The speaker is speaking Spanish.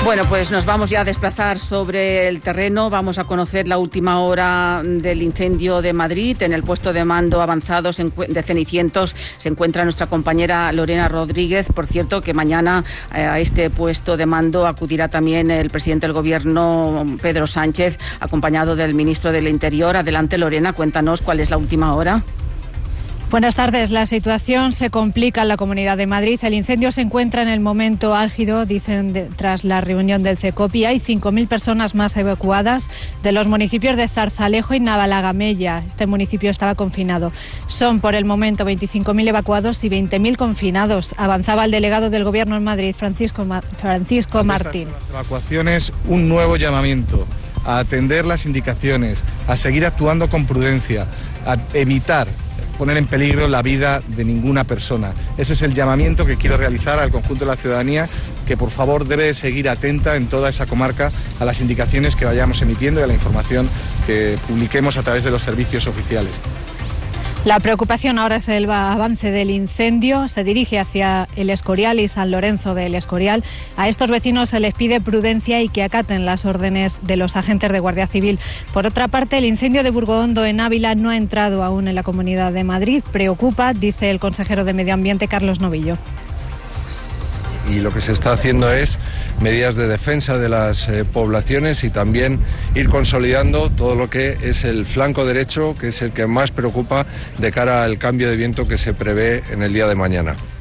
Bueno, pues nos vamos ya a desplazar sobre el terreno. Vamos a conocer la última hora del incendio de Madrid. En el puesto de mando avanzado de Cenicientos se encuentra nuestra compañera Lorena Rodríguez. Por cierto, que mañana a este puesto de mando acudirá también el presidente del Gobierno, Pedro Sánchez, acompañado del ministro del Interior. Adelante, Lorena, cuéntanos cuál es la última hora. Buenas tardes. La situación se complica en la Comunidad de Madrid. El incendio se encuentra en el momento álgido, dicen tras la reunión del CECOPI. Hay 5.000 personas más evacuadas de los municipios de Zarzalejo y Navalagamella. Este municipio estaba confinado. Son por el momento 25.000 evacuados y 20.000 confinados. Avanzaba el delegado del Gobierno en Madrid, Francisco Martín. Las evacuaciones, un nuevo llamamiento a atender las indicaciones, a seguir actuando con prudencia, a evitar poner en peligro la vida de ninguna persona. Ese es el llamamiento que quiero realizar al conjunto de la ciudadanía, que por favor debe seguir atenta en toda esa comarca a las indicaciones que vayamos emitiendo y a la información que publiquemos a través de los servicios oficiales. La preocupación ahora es el avance del incendio. Se dirige hacia El Escorial y San Lorenzo del Escorial. A estos vecinos se les pide prudencia y que acaten las órdenes de los agentes de Guardia Civil. Por otra parte, el incendio de Burgohondo en Ávila no ha entrado aún en la Comunidad de Madrid. Preocupa, dice el consejero de Medio Ambiente, Carlos Novillo. Y lo que se está haciendo es medidas de defensa de las poblaciones y también ir consolidando todo lo que es el flanco derecho, que es el que más preocupa de cara al cambio de viento que se prevé en el día de mañana.